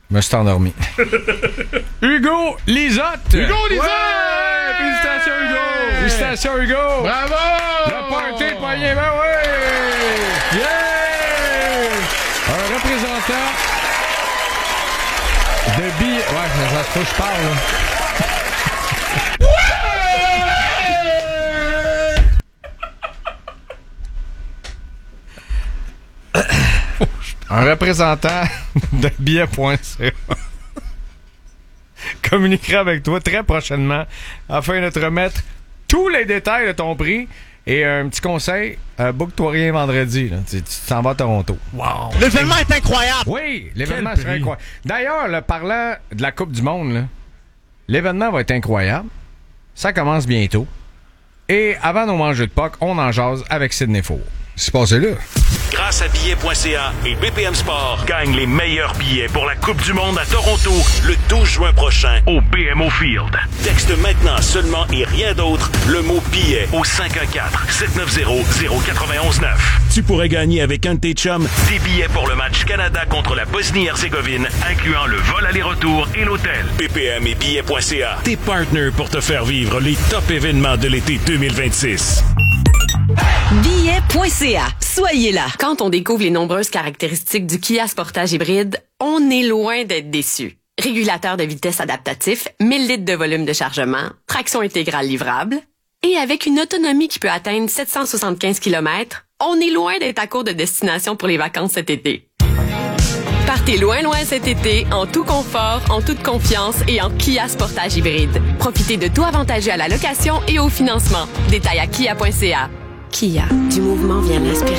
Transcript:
Je me suis endormi. Hugo Lisotte! Hugo Lisotte! Ouais! Félicitations, Hugo! Félicitations, Hugo! Bravo! Le party de poignet, ben oui! Yeah! Un représentant de billets... Ouais, ça se faut que je parle, là. Un représentant de billets.ca communiquera avec toi très prochainement afin de te remettre tous les détails de ton prix et un petit conseil, book-toi rien vendredi. Là. Tu t'en vas à Toronto. Wow! L'événement est incroyable! Oui, l'événement sera incroyable. D'ailleurs, là, parlant de la Coupe du Monde, là, l'événement va être incroyable. Ça commence bientôt. Et avant nos mangeux de Pâques, on en jase avec Sidney Four. C'est passé là. Grâce à billets.ca et BPM Sport, gagne les meilleurs billets pour la Coupe du Monde à Toronto le 12 juin prochain au BMO Field. Texte maintenant seulement et rien d'autre le mot billet au 514-790-0919. Tu pourrais gagner avec un de tes chums des billets pour le match Canada contre la Bosnie-Herzégovine, incluant le vol aller-retour et l'hôtel. BPM et billets.ca, tes partners pour te faire vivre les top événements de l'été 2026. Billet.ca. Soyez là. Quand on découvre les nombreuses caractéristiques du Kia Sportage hybride, on est loin d'être déçu. Régulateur de vitesse adaptatif, 1000 litres de volume de chargement, traction intégrale livrable, et avec une autonomie qui peut atteindre 775 km, on est loin d'être à court de destination pour les vacances cet été. Partez loin cet été, en tout confort, en toute confiance et en Kia Sportage hybride. Profitez de tout avantageux à la location et au financement. Détails à kia.ca. Kia, du mouvement vient l'inspiration.